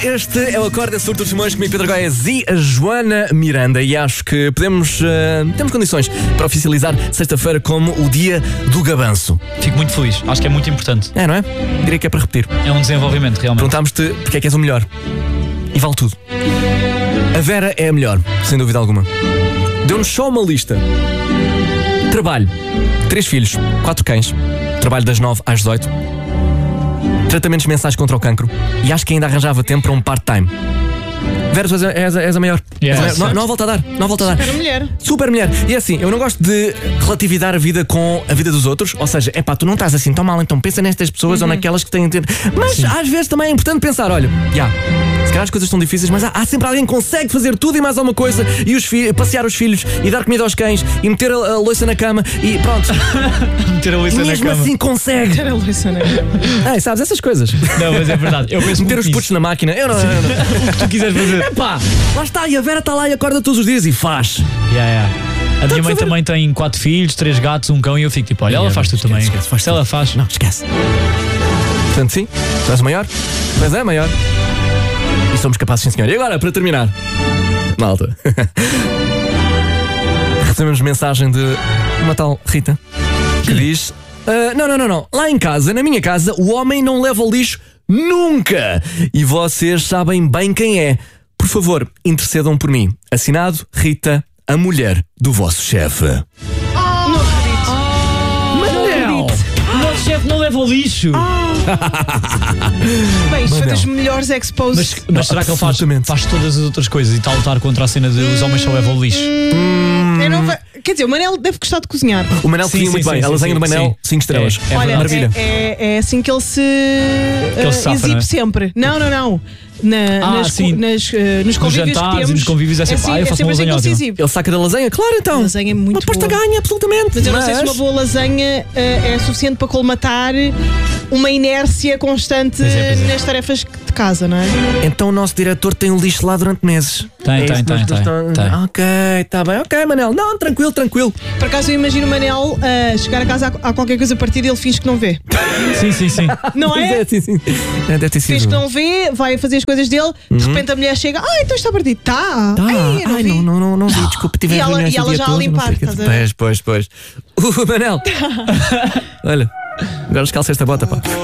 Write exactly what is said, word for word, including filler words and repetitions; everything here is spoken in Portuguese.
Este é o Acorda Surto dos Simões comigo, Pedro Goiás e a Joana Miranda. E acho que podemos, uh, temos condições para oficializar sexta-feira como o dia do gabanço. Fico muito feliz, acho que é muito importante. É, não é? Diria que é para repetir. É um desenvolvimento, realmente. Perguntámos-te porque é que és o melhor. E vale tudo. A Vera é a melhor, sem dúvida alguma. Deu-nos só uma lista. Trabalho, três filhos, quatro cães. Trabalho das nove às dezoito. Tratamentos mensais contra o cancro. E acho que ainda arranjava tempo para um part-time. Vera, tu és a, és a, és a maior. Yeah, és a maior. Não, não há volta a dar. Não há volta a dar. Super mulher. Super mulher. E é assim, eu não gosto de relativizar a vida com a vida dos outros. Ou seja, é pá, tu não estás assim tão mal, então pensa nestas pessoas uhum. ou naquelas que têm. Mas Sim. às vezes também é importante pensar: olha, já. Yeah, se calhar as coisas estão difíceis, mas há, há sempre alguém que consegue fazer tudo e mais alguma coisa. E os fi- passear os filhos e dar comida aos cães e meter a, a louça na cama e pronto. Meter a louça na Mesmo cama. assim consegue. Meter a louça na cama. Ai, sabes, essas coisas. Não, mas é verdade. Eu penso Meter os nisso. putos na máquina. Eu não. Eu não. O que tu quiseres fazer. Epá, lá está. E a Vera está lá e acorda todos os dias e faz. Yeah, yeah. A minha mãe a ver? também tem quatro filhos, três gatos, um cão e eu fico tipo, olha, ela Yeah, faz tudo esquece, também. esquece, faz Se ela faz. Não, esquece. Portanto, sim, tu és o maior. Mas é maior. E somos capazes, sim, senhor. E agora, para terminar, malta, recebemos mensagem de uma tal Rita que diz: ah, Não, não, não, não. Lá em casa, na minha casa, o homem não leva o lixo nunca. E vocês sabem bem quem é. Por favor, intercedam por mim. Assinado, Rita, a mulher do vosso chefe. Não acredito. Mas não! O nosso chefe não leva o lixo! Bem, isto foi Manel. dos melhores exposes. Mas, mas será que ele faz, absolutamente. faz todas as outras coisas e está a lutar contra a cena de os homens só levam o lixo? Eu não ve- Quer dizer, o Manel deve gostar de cozinhar. O Manel Sim, cozinha sim, muito sim, bem. sim, A lasanha sim, do Manel, sim. cinco estrelas. É, é Olha, maravilha. é, é, é assim que ele se ele uh, se safa, exibe não é? sempre. Não, não, não. Na, Ah, nas, sim. nas, uh, nos convívios que jantares e temos. nos convívios é sempre, assim, ah, eu é faço sempre uma assim que lasanha ele se ótima. exibe. Ele saca da lasanha, claro então. A lasanha é muito uma pasta boa. ganha, absolutamente. Mas eu não sei se uma boa lasanha uh, é suficiente para colmatar uma inércia constante Pois é, pois é. nas tarefas de casa, não é? Então o nosso diretor tem o lixo lá durante meses. Tem, É tem, isso que tem, nós tem, estamos- tem. Ok, está bem. Ok, Manel. Não, tranquilo, tranquilo. Por acaso eu imagino o Manel uh, chegar a casa, há, há qualquer coisa partida e ele finge que não vê. Sim, sim, sim. Não Pois é? sim, sim. É, deve ter sido. Finge que não vê, vai fazer as coisas dele, de repente a mulher chega, ah, então está partido. Tá. Tá. Ai, eu não Ai, vi. não, não, não, não vi. Desculpe, tive E ela- reuniões e o ela dia já a todo, não limpar, sei o quê. estás a ver? Pois, pois, pois. Uh, Manel. Olha, agora escalça esta bota, pá.